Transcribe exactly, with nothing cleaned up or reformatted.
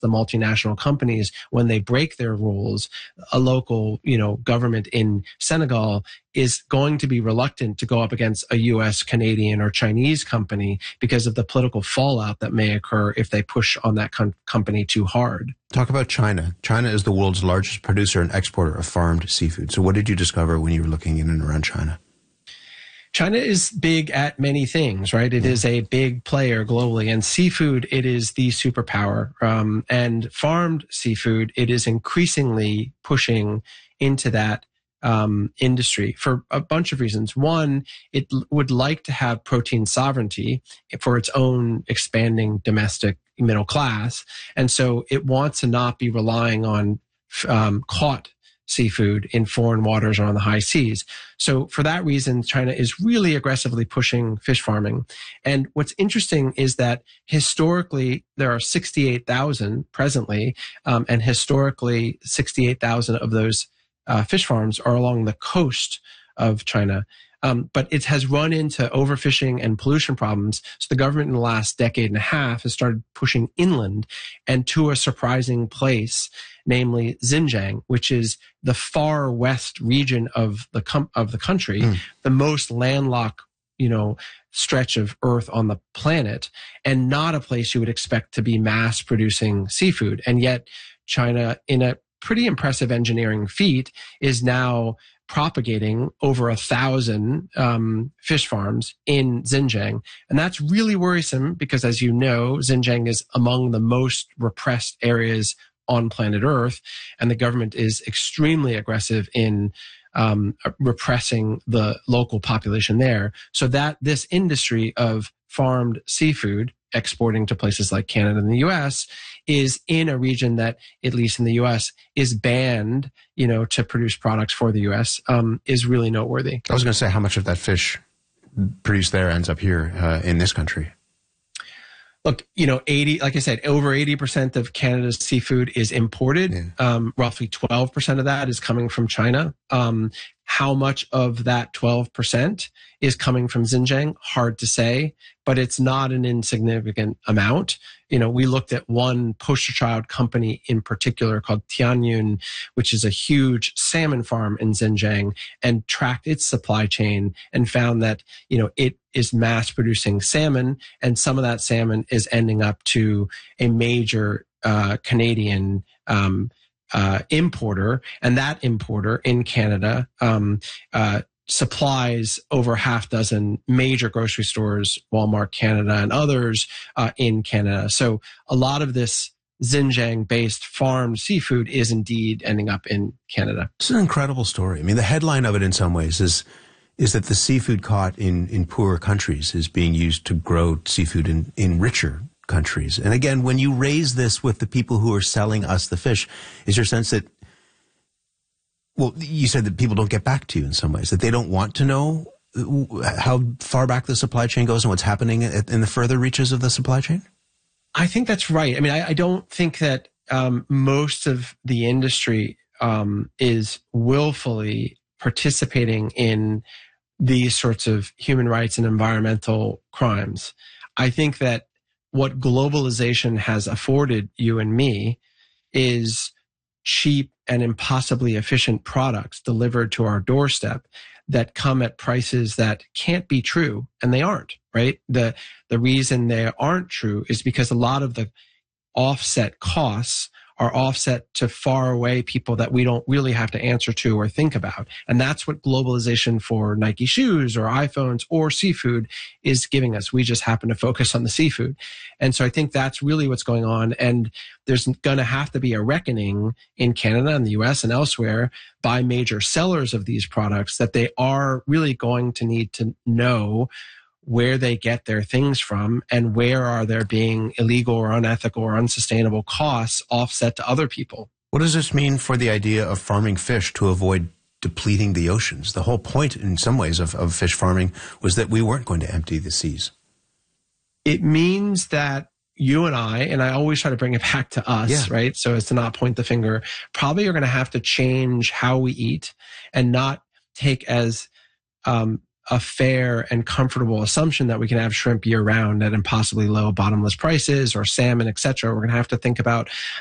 the multinational companies, when they break their rules, a local, you know, government in Senegal is going to be reluctant to go up against a U S, Canadian, or Chinese company because of the political fallout that may occur if they push on that com- company too hard. Talk about China. China is the world's largest producer and exporter of farmed seafood. So what did you discover when you were looking in and around China? China is big at many things, right? It yeah. is a big player globally, and seafood, it is the superpower. Um, and farmed seafood, it is increasingly pushing into that um, industry for a bunch of reasons. One, it l- would like to have protein sovereignty for its own expanding domestic middle class. And so it wants to not be relying on um, caught seafood in foreign waters or on the high seas. So for that reason, China is really aggressively pushing fish farming. And what's interesting is that historically, there are sixty-eight thousand presently, um, and historically, sixty-eight thousand of those uh, fish farms are along the coast of China. Um, but it has run into overfishing and pollution problems. So the government in the last decade and a half has started pushing inland and to a surprising place, namely Xinjiang, which is the far west region of the com- of the country, mm. the most landlocked, you know, stretch of earth on the planet, and not a place you would expect to be mass producing seafood. And yet China, in a pretty impressive engineering feat, is now propagating over a thousand um, fish farms in Xinjiang. And that's really worrisome because, as you know, Xinjiang is among the most repressed areas on planet Earth, and the government is extremely aggressive in um, repressing the local population there. So that this industry of farmed seafood exporting to places like Canada and the U S is in a region that, at least in the U S, is banned, you know, to produce products for the U S, um, is really noteworthy. I was going to say, how much of that fish produced there ends up here uh, in this country? Look, you know, eighty, like I said, over eighty percent of Canada's seafood is imported. Yeah. Um, roughly twelve percent of that is coming from China. Um, how much of that twelve percent is coming from Xinjiang? Hard to say, but it's not an insignificant amount. You know, we looked at one poster child company in particular called Tianyun, which is a huge salmon farm in Xinjiang, and tracked its supply chain and found that, you know, it is mass producing salmon, and some of that salmon is ending up to a major uh, Canadian um, uh, importer, and that importer in Canada um, uh, supplies over half dozen major grocery stores, Walmart Canada and others uh, in Canada. So a lot of this Xinjiang-based farmed seafood is indeed ending up in Canada. It's an incredible story. I mean, the headline of it in some ways is is that the seafood caught in, in poorer countries is being used to grow seafood in, in richer countries. And again, when you raise this with the people who are selling us the fish, is your sense that, well, you said that people don't get back to you in some ways, that they don't want to know how far back the supply chain goes and what's happening in the further reaches of the supply chain? I think that's right. I mean, I, I don't think that um, most of the industry um, is willfully participating in these sorts of human rights and environmental crimes. I think that what globalization has afforded you and me is cheap and impossibly efficient products delivered to our doorstep that come at prices that can't be true, and they aren't, right? The the reason they aren't true is because a lot of the offset costs are offset to far away people that we don't really have to answer to or think about. And that's what globalization for Nike shoes or iPhones or seafood is giving us. We just happen to focus on the seafood. And so I think that's really what's going on. And there's going to have to be a reckoning in Canada and the U S and elsewhere by major sellers of these products that they are really going to need to know where they get their things from and where are there being illegal or unethical or unsustainable costs offset to other people. What does this mean for the idea of farming fish to avoid depleting the oceans? The whole point in some ways of, of fish farming was that we weren't going to empty the seas. It means that you and I, and I always try to bring it back to us, yeah. right? So as to not point the finger, probably are going to have to change how we eat and not take as um, a fair and comfortable assumption that we can have shrimp year round at impossibly low bottomless prices or salmon, et cetera. We're going to have to think about